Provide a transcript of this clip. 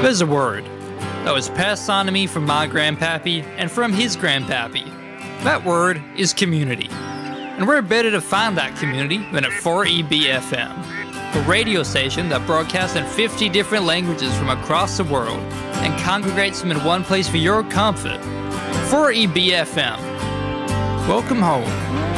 There's a word that was passed on to me from my grandpappy and from his grandpappy. That word is community. And where better to find that community than at 4EBFM, a radio station that broadcasts in 50 different languages from across the world and congregates them in one place for your comfort. 4EBFM. Welcome home.